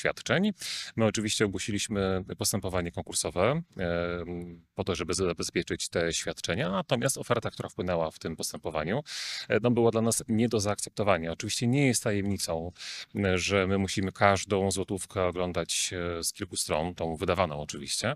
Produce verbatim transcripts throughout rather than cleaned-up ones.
świadczeń. My oczywiście ogłosiliśmy postępowanie konkursowe po to, żeby zabezpieczyć te świadczenia, natomiast oferta, która wpłynęła w tym postępowaniu, no, była dla nas nie do zaakceptowania. Oczywiście nie jest tajemnicą, że my musimy każdą złotówkę oglądać z kilku stron, tą wydawaną oczywiście.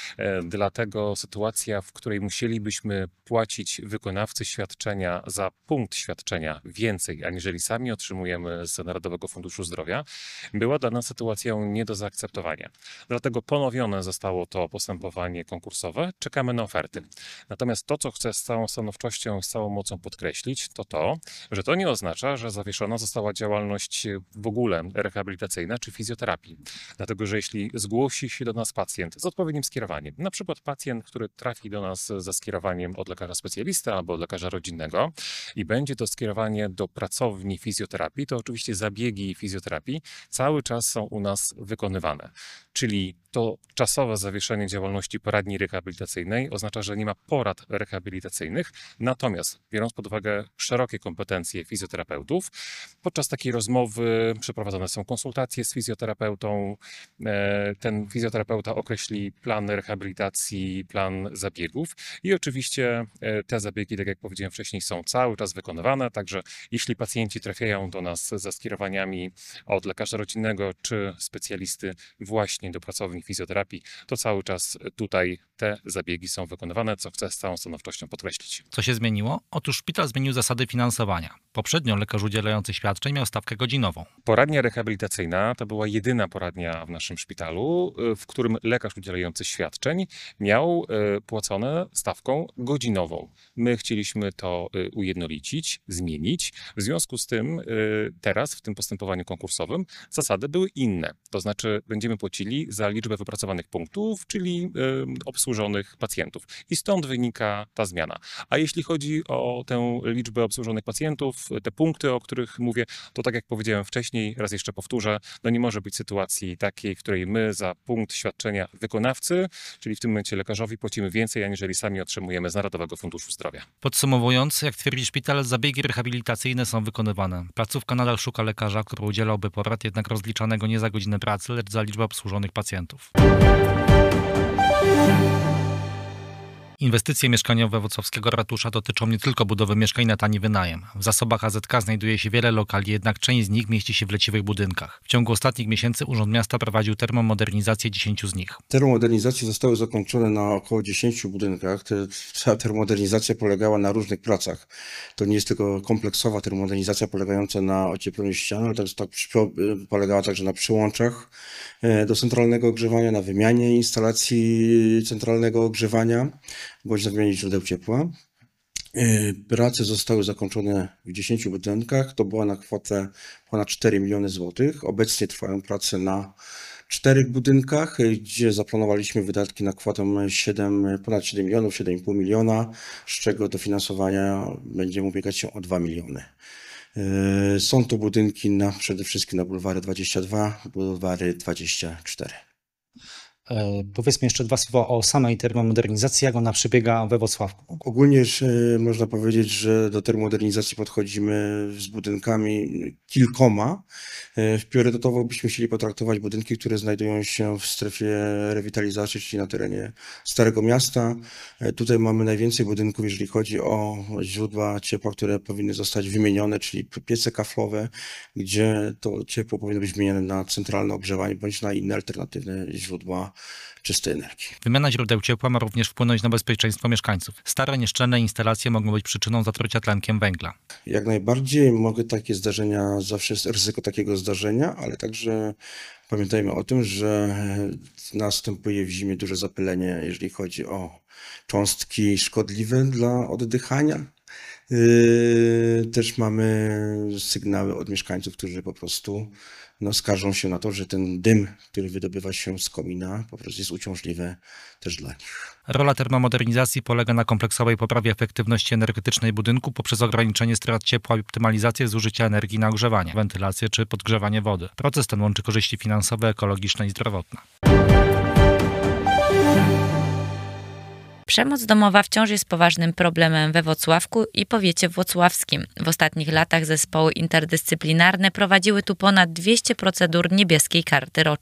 Dlatego sytuacja, w której musielibyśmy płacić wykonawcy świadczenia za punkt świadczenia więcej, aniżeli sami otrzymujemy z Narodowego Funduszu Zdrowia, była dla nas sytuacją nie do zaakceptowania. Dlatego ponowione zostało to postępowanie konkursowe. Czekamy na oferty. Natomiast to, co chcę z całą stanowczością, z całą mocą podkreślić, to to, że to nie oznacza, że zawieszona została działalność w ogóle rehabilitacyjna czy fizjoterapii. Dlatego, że jeśli zgłosi się do nas pacjent z odpowiednim skierowaniem, na przykład pacjent, który trafi do nas ze skierowaniem od lekarza specjalisty albo od lekarza rodzinnego i będzie to skierowanie do pracowni fizjoterapii, to oczywiście zabiegi fizjoterapii cały czas są u nas wykonywane. Czyli to czasowe zawieszenie działalności poradni rehabilitacyjnej oznacza, że nie ma porad rehabilitacyjnych, natomiast biorąc pod uwagę szerokie kompetencje fizjoterapeutów, podczas takiej rozmowy przeprowadzone są konsultacje z fizjoterapeutą. Ten fizjoterapeuta określi plan rehabilitacji, plan zabiegów i oczywiście te zabiegi, tak jak powiedziałem wcześniej, są cały czas wykonywane, także jeśli pacjenci trafiają do nas za skierowaniami od lekarza rodzinnego czy specjalisty właśnie do pracowni fizjoterapii, to cały czas tutaj te zabiegi są wykonywane, co chcę z całą stanowczością podkreślić. Co się zmieniło? Otóż szpital zmienił zasady finansowania. Poprzednio lekarz udzielający świadczeń miał stawkę godzinową. Poradnia rehabilitacyjna to była jedyna poradnia w naszym szpitalu, w którym lekarz udzielający świadczeń miał płacone stawką godzinową. My chcieliśmy to ujednolicić, zmienić. W związku z tym teraz w tym postępowaniu konkursowym zasady były inne. To znaczy będziemy płacili za liczbę wypracowanych punktów, czyli obsłużonych pacjentów. I stąd wynika ta zmiana. A jeśli chodzi o tę liczbę obsłużonych pacjentów, te punkty, o których mówię, to tak jak powiedziałem wcześniej, raz jeszcze powtórzę, no nie może być sytuacji takiej, w której my za punkt świadczenia wykonawcy, czyli w tym momencie lekarzowi, płacimy więcej, aniżeli sami otrzymujemy z Narodowego Funduszu Zdrowia. Podsumowując, jak twierdzi szpital, zabiegi rehabilitacyjne są wykonywane. Placówka nadal szuka lekarza, który udzielałby porad, jednak rozliczanego nie za godzinę pracy, lecz za liczbę obsłużonych pacjentów. Inwestycje mieszkaniowe wrocławskiego ratusza dotyczą nie tylko budowy mieszkań na tani wynajem. W zasobach A Z K znajduje się wiele lokali, jednak część z nich mieści się w leciwych budynkach. W ciągu ostatnich miesięcy Urząd Miasta prowadził termomodernizację dziesięciu z nich. Termomodernizacje zostały zakończone na około dziesięciu budynkach. Ta termomodernizacja polegała na różnych pracach. To nie jest tylko kompleksowa termomodernizacja polegająca na ociepleniu ścian, ale tak, tak polegała także na przyłączach do centralnego ogrzewania, na wymianie instalacji centralnego ogrzewania bądź na wymianie źródeł ciepła. Prace zostały zakończone w dziesięciu budynkach. To była na kwotę ponad cztery miliony złotych. Obecnie trwają prace na czterech budynkach, gdzie zaplanowaliśmy wydatki na kwotę siedem, ponad siedem milionów, siedem i pół miliona, z czego dofinansowania będziemy ubiegać się o dwa miliony. Są to budynki na, przede wszystkim na bulwary dwadzieścia dwa, bulwary dwadzieścia cztery. Powiedzmy jeszcze dwa słowa o samej termomodernizacji, jak ona przebiega we Włocławku. Ogólnie można powiedzieć, że do termomodernizacji podchodzimy z budynkami kilkoma. Priorytetowo byśmy chcieli potraktować budynki, które znajdują się w strefie rewitalizacji, czyli na terenie Starego Miasta. Tutaj mamy najwięcej budynków, jeżeli chodzi o źródła ciepła, które powinny zostać wymienione, czyli piece kaflowe, gdzie to ciepło powinno być wymienione na centralne ogrzewanie bądź na inne alternatywne źródła czystej energii. Wymiana źródeł ciepła ma również wpłynąć na bezpieczeństwo mieszkańców. Stare, nieszczelne instalacje mogą być przyczyną zatrucia tlenkiem węgla. Jak najbardziej mogę takie zdarzenia, zawsze jest ryzyko takiego zdarzenia, ale także pamiętajmy o tym, że następuje w zimie duże zapylenie, jeżeli chodzi o cząstki szkodliwe dla oddychania. Też mamy sygnały od mieszkańców, którzy po prostu no, skarżą się na to, że ten dym, który wydobywa się z komina, po prostu jest uciążliwy też dla nich. Rola termomodernizacji polega na kompleksowej poprawie efektywności energetycznej budynku poprzez ograniczenie strat ciepła i optymalizację zużycia energii na ogrzewanie, wentylację czy podgrzewanie wody. Proces ten łączy korzyści finansowe, ekologiczne i zdrowotne. Przemoc domowa wciąż jest poważnym problemem we Włocławku i powiecie włocławskim. W ostatnich latach zespoły interdyscyplinarne prowadziły tu ponad dwieście procedur niebieskiej karty rocznej.